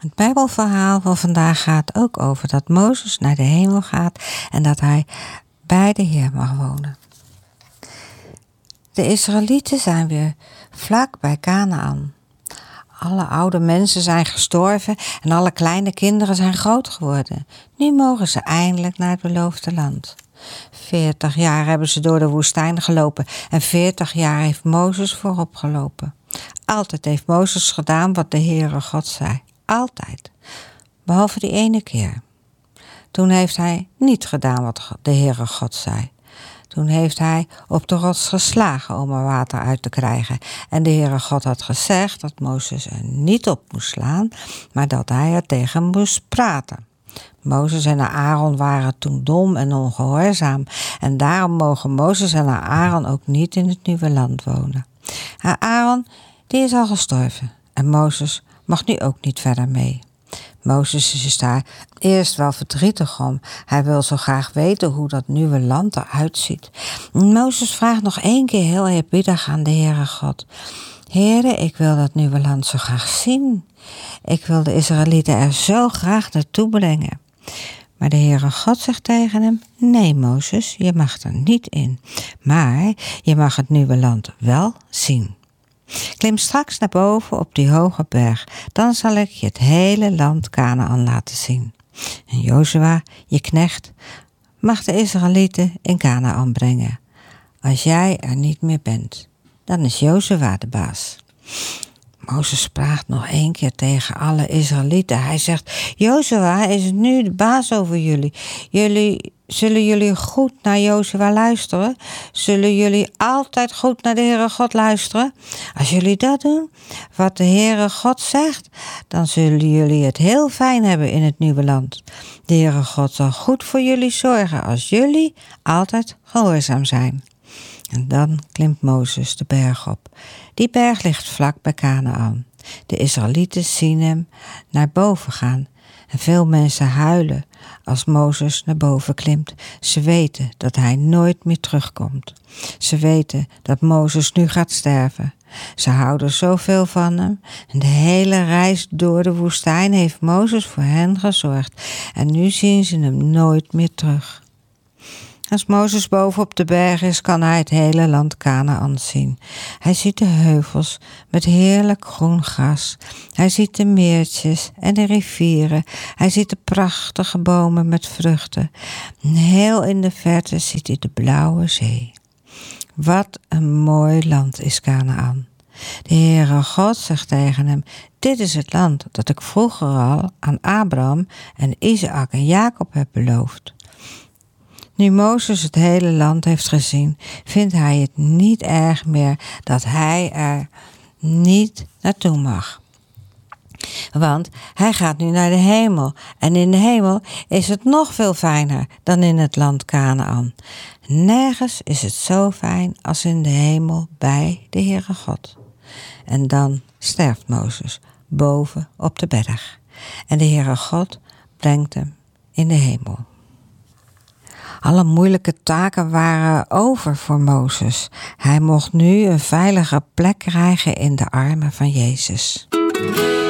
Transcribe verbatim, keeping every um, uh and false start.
Het Bijbelverhaal van vandaag gaat ook over dat Mozes naar de hemel gaat en dat hij bij de Heer mag wonen. De Israëlieten zijn weer vlak bij Kanaan. Alle oude mensen zijn gestorven en alle kleine kinderen zijn groot geworden. Nu mogen ze eindelijk naar het beloofde land. Veertig jaar hebben ze door de woestijn gelopen en veertig jaar heeft Mozes voorop gelopen. Altijd heeft Mozes gedaan wat de Heere God zei. Altijd. Behalve die ene keer. Toen heeft hij niet gedaan wat de Heere God zei. Toen heeft hij op de rots geslagen om er water uit te krijgen. En de Heere God had gezegd dat Mozes er niet op moest slaan, maar dat hij er tegen moest praten. Mozes en Aaron waren toen dom en ongehoorzaam. En daarom mogen Mozes en Aaron ook niet in het nieuwe land wonen. Aaron, die is al gestorven. En Mozes mag nu ook niet verder mee. Mozes is daar eerst wel verdrietig om. Hij wil zo graag weten hoe dat nieuwe land eruit ziet. Mozes vraagt nog één keer heel eerbiedig aan de Heere God. Heere, ik wil dat nieuwe land zo graag zien. Ik wil de Israëlieten er zo graag naartoe brengen. Maar de Heere God zegt tegen hem, nee Mozes, je mag er niet in. Maar je mag het nieuwe land wel zien. Klim straks naar boven op die hoge berg, dan zal ik je het hele land Kanaan laten zien. En Jozua, je knecht, mag de Israëlieten in Kanaan brengen. Als jij er niet meer bent, dan is Jozua de baas. Mozes praat nog één keer tegen alle Israëlieten. Hij zegt, Jozua is nu de baas over jullie. Jullie Zullen jullie goed naar Jozua luisteren? Zullen jullie altijd goed naar de Heere God luisteren? Als jullie dat doen, wat de Heere God zegt, dan zullen jullie het heel fijn hebben in het nieuwe land. De Heere God zal goed voor jullie zorgen als jullie altijd gehoorzaam zijn. En dan klimt Mozes de berg op. Die berg ligt vlak bij Kanaan. De Israëlieten zien hem naar boven gaan. En veel mensen huilen als Mozes naar boven klimt. Ze weten dat hij nooit meer terugkomt. Ze weten dat Mozes nu gaat sterven. Ze houden zoveel van hem. En de hele reis door de woestijn heeft Mozes voor hen gezorgd. En nu zien ze hem nooit meer terug. Als Mozes boven op de berg is, kan hij het hele land Kanaan zien. Hij ziet de heuvels met heerlijk groen gras. Hij ziet de meertjes en de rivieren. Hij ziet de prachtige bomen met vruchten. En heel in de verte ziet hij de blauwe zee. Wat een mooi land is Kanaan. De Heere God zegt tegen hem, dit is het land dat ik vroeger al aan Abraham en Isaac en Jacob heb beloofd. Nu Mozes het hele land heeft gezien, vindt hij het niet erg meer dat hij er niet naartoe mag. Want hij gaat nu naar de hemel en in de hemel is het nog veel fijner dan in het land Kanaan. Nergens is het zo fijn als in de hemel bij de Heere God. En dan sterft Mozes boven op de berg en de Heere God brengt hem in de hemel. Alle moeilijke taken waren over voor Mozes. Hij mocht nu een veilige plek krijgen in de armen van Jezus.